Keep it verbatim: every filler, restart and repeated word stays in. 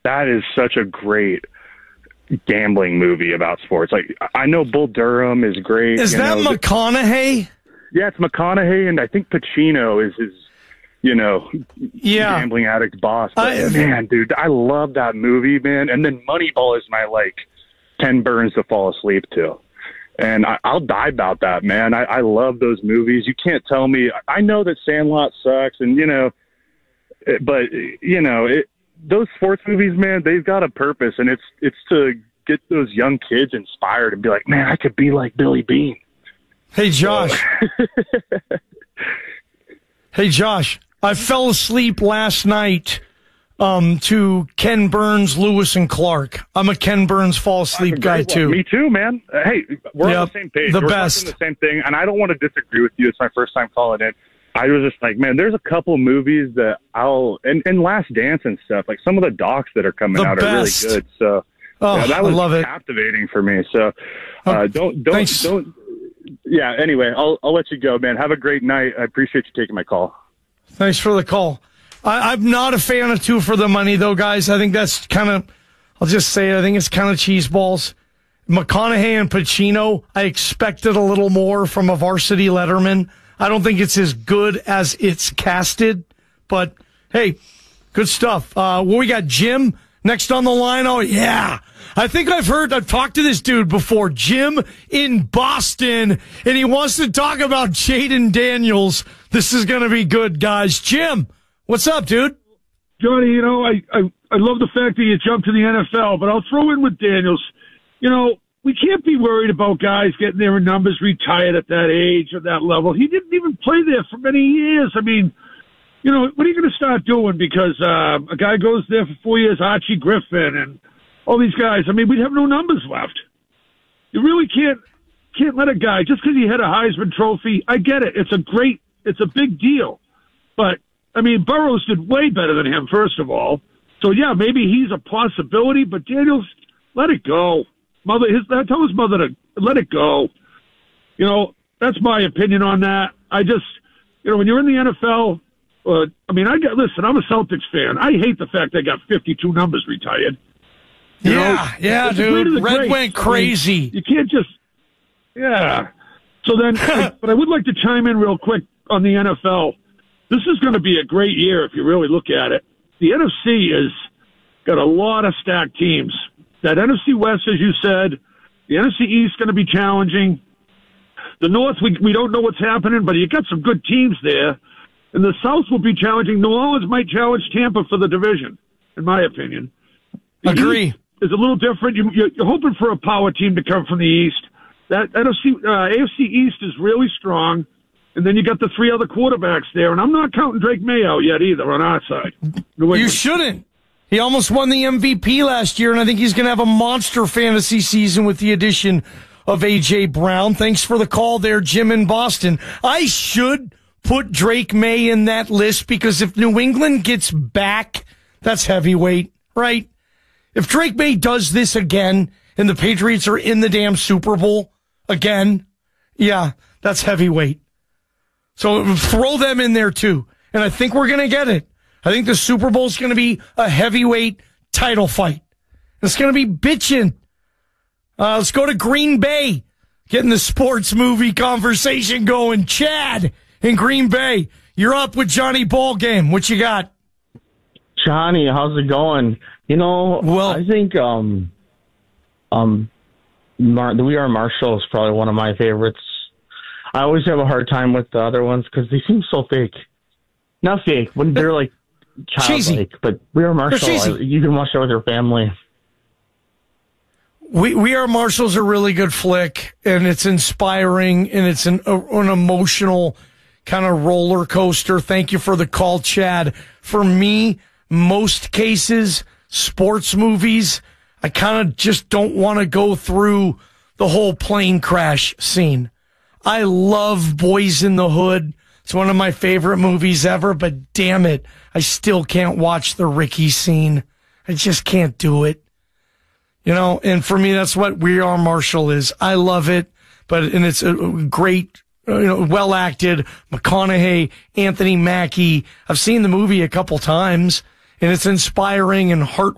that is such a great gambling movie about sports. Like, I know Bull Durham is great. Is that know, McConaughey? Yeah, it's McConaughey, and I think Pacino is his, you know, yeah. gambling addict boss. But, I, man, dude, I love that movie, man. And then Moneyball is my, like, Ken Burns to fall asleep to. And I, I'll die about that, man. I, I love those movies. You can't tell me. I know that Sandlot sucks, and, you know, but, you know, it, those sports movies, man, they've got a purpose, and it's it's to get those young kids inspired and be like, man, I could be like Billy Beane. Hey, Josh. Hey, Josh. I fell asleep last night um, to Ken Burns, Lewis, and Clark. I'm a Ken Burns fall asleep guy, too. Me too, man. Uh, hey, we're yep, on the same page. The we're best. the same thing, and I don't want to disagree with you. It's my first time calling in. I was just like, man, there's a couple movies that I'll and, and Last Dance and stuff. Like some of the docs that are coming the out best. are really good. So oh, yeah, that was I love it. captivating for me. So uh, don't don't Thanks. don't. Yeah. Anyway, I'll I'll let you go, man. Have a great night. I appreciate you taking my call. Thanks for the call. I, I'm not a fan of Two for the Money, though, guys. I think that's kind of. I'll just say it. I think it's kind of cheese balls. McConaughey and Pacino. I expected a little more from a Varsity Letterman. I don't think it's as good as it's casted, but hey, good stuff. Uh, well, we got Jim next on the line. Oh, yeah. I think I've heard, I've talked to this dude before, Jim in Boston, and he wants to talk about Jaden Daniels. This is going to be good, guys. Jim, what's up, dude? Johnny, you know, I, I, I love the fact that you jumped to the N F L, but I'll throw in with Daniels. You know, we can't be worried about guys getting their numbers retired at that age or that level. He didn't even play there for many years. I mean, you know, what are you going to start doing? Because uh, a guy goes there for four years, Archie Griffin and all these guys. I mean, we'd have no numbers left. You really can't can't let a guy, just because he had a Heisman Trophy, I get it. It's a great, it's a big deal. But, I mean, Burrows did way better than him, first of all. So, yeah, maybe he's a possibility, but Daniels, let it go. Mother, his, tell his mother to let it go. You know, that's my opinion on that. I just, you know, when you're in the N F L, uh, I mean, I got, listen, I'm a Celtics fan. I hate the fact they got fifty-two numbers retired. You yeah, know, yeah, dude. Red greats. went crazy. I mean, you can't just, yeah. So then, I, but I would like to chime in real quick on the N F L. This is going to be a great year if you really look at it. The N F C has got a lot of stacked teams. That N F C West, as you said, the N F C East is going to be challenging. The North, we we don't know what's happening, but you got some good teams there. And the South will be challenging. New Orleans might challenge Tampa for the division, in my opinion. The Agree. East is a little different. You, you're, you're hoping for a power team to come from the East. That N F C, uh, A F C East is really strong. And then you got the three other quarterbacks there. And I'm not counting Drake May out yet either on our side. You shouldn't. He almost won the M V P last year, and I think he's going to have a monster fantasy season with the addition of A J. Brown. Thanks for the call there, Jim in Boston. I should put Drake May in that list because if New England gets back, that's heavyweight, right? If Drake May does this again and the Patriots are in the damn Super Bowl again, yeah, that's heavyweight. So throw them in there too. And I think we're going to get it. I think the Super Bowl is going to be a heavyweight title fight. It's going to be bitching. Uh, let's go to Green Bay, getting the sports movie conversation going. Chad in Green Bay, you're up with Johnny Ballgame. What you got? Johnny, how's it going? You know, well, I think um, um, Mar- the We Are Marshall is probably one of my favorites. I always have a hard time with the other ones because they seem so fake. Not fake, when they're like childlike, but We Are Marshall, I, you can watch that with your family. We We Are Marshall's a really good flick, and it's inspiring, and it's an, an emotional kind of roller coaster. Thank you for the call, Chad. For me, most cases, sports movies, I kind of just don't want to go through the whole plane crash scene. I love Boys in the Hood. It's one of my favorite movies ever, but damn it, I still can't watch the Ricky scene. I just can't do it. You know, and for me, that's what We Are Marshall is. I love it, but, and it's a great, you know, well acted. McConaughey, Anthony Mackie. I've seen the movie a couple times, and it's inspiring and heart